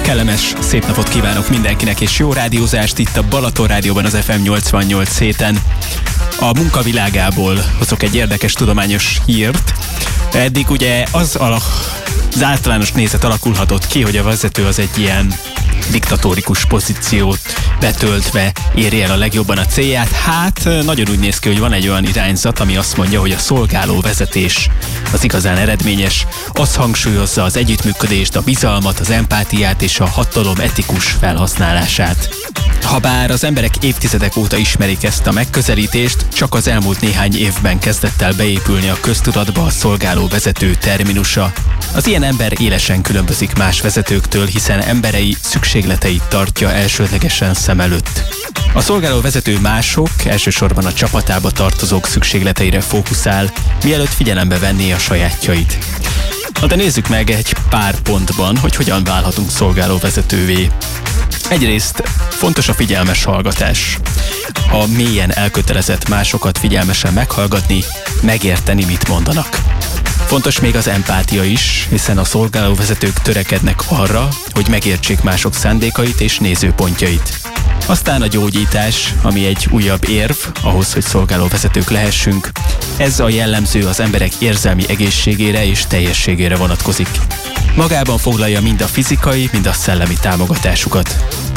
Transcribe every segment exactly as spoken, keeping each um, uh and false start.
Kellemes, szép napot kívánok mindenkinek, és jó rádiózást itt a Balaton Rádióban, az ef em nyolcvannyolc héten. A munkavilágából hozok egy érdekes tudományos hírt. Eddig ugye az, ala, az általános nézet alakulhatott ki, hogy a vezető az egy ilyen diktatórikus pozíciót betöltve éri el a legjobban a célját. Hát nagyon úgy néz ki, hogy van egy olyan irányzat, ami azt mondja, hogy a szolgáló vezetés az igazán eredményes. Az hangsúlyozza az együttműködést, a bizalmat, az empátiát és a hatalom etikus felhasználását. Habár az emberek évtizedek óta ismerik ezt a megközelítést, csak az elmúlt néhány évben kezdett el beépülni a köztudatba a szolgáló vezető terminusa. Az ilyen ember élesen különbözik más vezetőktől, hiszen emberei szükségleteit tartja elsődlegesen szem előtt. A szolgáló vezető mások, elsősorban a csapatába tartozók szükségleteire fókuszál, mielőtt figyelembe venné a sajátjait. Na de nézzük meg egy pár pontban, hogy hogyan válhatunk szolgáló vezetővé. Egyrészt fontos a figyelmes hallgatás. A mélyen elkötelezett másokat figyelmesen meghallgatni, megérteni, mit mondanak. Fontos még az empátia is, hiszen a szolgálóvezetők törekednek arra, hogy megértsék mások szándékait és nézőpontjait. Aztán a gyógyítás, ami egy újabb érv ahhoz, hogy szolgálóvezetők lehessünk. Ez a jellemző az emberek érzelmi egészségére és teljességére vonatkozik. Magában foglalja mind a fizikai, mind a szellemi támogatásukat.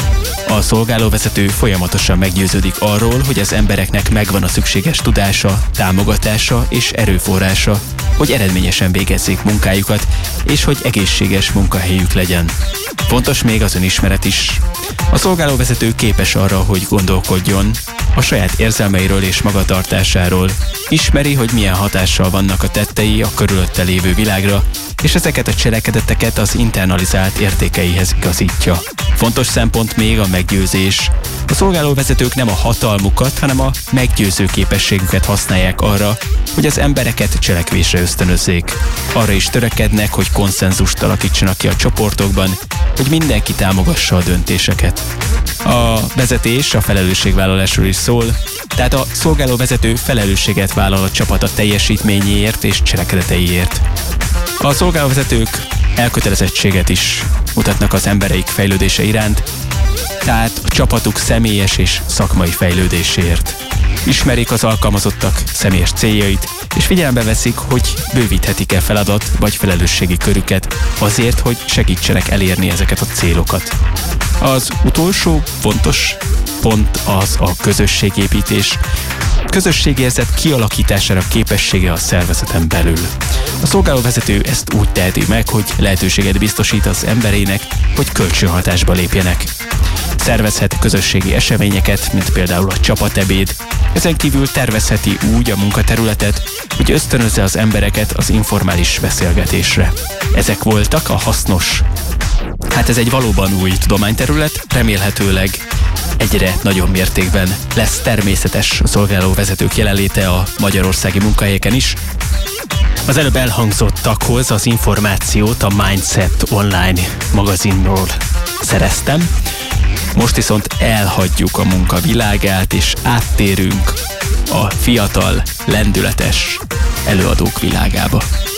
A szolgálóvezető folyamatosan meggyőződik arról, hogy az embereknek megvan a szükséges tudása, támogatása és erőforrása, hogy eredményesen végezzék munkájukat, és hogy egészséges munkahelyük legyen. Fontos még az önismeret is. A szolgálóvezető képes arra, hogy gondolkodjon a saját érzelmeiről és magatartásáról. Ismeri, hogy milyen hatással vannak a tettei a körülötte lévő világra, és ezeket a cselekedeteket az internalizált értékeihez igazítja. Fontos szempont még a meggyőzés. A szolgálóvezetők nem a hatalmukat, hanem a meggyőző képességüket használják arra, hogy az embereket cselekvésre ösztönözzék. Arra is törekednek, hogy konszenzust alakítsanak ki a csoportokban, hogy mindenki támogassa a döntéseket. A vezetés a felelősségvállalásról is szól, tehát a szolgálóvezető felelősséget vállal a csapata teljesítményéért és cselekedeteiért. A szolgálóvezetők elkötelezettséget is mutatnak az embereik fejlődése iránt, tehát a csapatuk személyes és szakmai fejlődéséért. Ismerik az alkalmazottak személyes céljait, és figyelembe veszik, hogy bővíthetik-e feladat vagy felelősségi körüket azért, hogy segítsenek elérni ezeket a célokat. Az utolsó fontos pont az a közösségépítés. Közösségérzet kialakítására képessége a szervezeten belül. A szolgálóvezető ezt úgy teheti meg, hogy lehetőséget biztosít az emberének, hogy kölcsönhatásba lépjenek. Szervezhet közösségi eseményeket, mint például a csapatebéd. Ezen kívül tervezheti úgy a munkaterületet, hogy ösztönözze az embereket az informális beszélgetésre. Ezek voltak a hasznos. Hát ez egy valóban új tudományterület, remélhetőleg egyre nagyobb mértékben lesz természetes a szolgálóvezetők jelenléte a magyarországi munkahelyeken is. Az előbb elhangzottakhoz az információt a Mindset online magazinról szereztem. Most viszont elhagyjuk a munka világát, és áttérünk a fiatal, lendületes előadók világába.